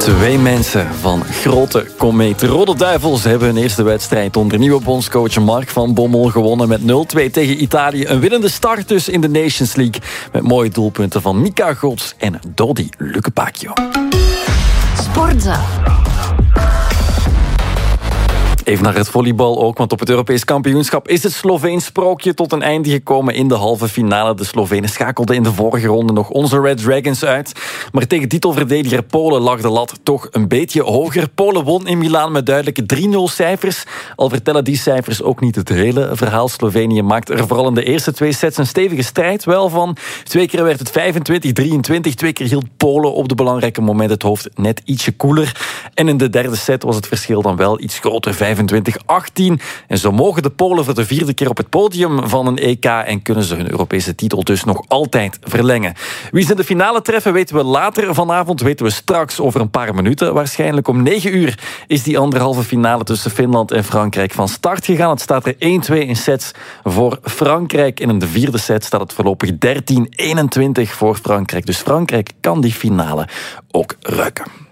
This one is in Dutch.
Twee mensen van grote komeet. Rode Duivels hebben hun eerste wedstrijd onder nieuwe bondscoach Mark van Bommel gewonnen met 0-2 tegen Italië. Een winnende start dus in de Nations League met mooie doelpunten van Mika Gods en Dodi Lukebakio. Sportza. Even naar het volleybal ook, want op het Europees kampioenschap is het Sloveens sprookje tot een einde gekomen in de halve finale. De Slovenen schakelden in de vorige ronde nog onze Red Dragons uit. Maar tegen titelverdediger Polen lag de lat toch een beetje hoger. Polen won in Milaan met duidelijke 3-0 cijfers. Al vertellen die cijfers ook niet het hele verhaal. Slovenië maakte er vooral in de eerste twee sets een stevige strijd wel van. 2 keer werd het 25-23. 2 keer hield Polen op de belangrijke momenten het hoofd net ietsje koeler. En in de derde set was het verschil dan wel iets groter, 25-18. En zo mogen de Polen voor de 4e keer op het podium van een EK en kunnen ze hun Europese titel dus nog altijd verlengen. Wie ze in de finale treffen weten we later vanavond, weten we straks over een paar minuten. Waarschijnlijk om 9 uur is die anderhalve finale tussen Finland en Frankrijk van start gegaan. Het staat er 1-2 in sets voor Frankrijk. En in de 4e set staat het voorlopig 13-21 voor Frankrijk. Dus Frankrijk kan die finale ook ruiken.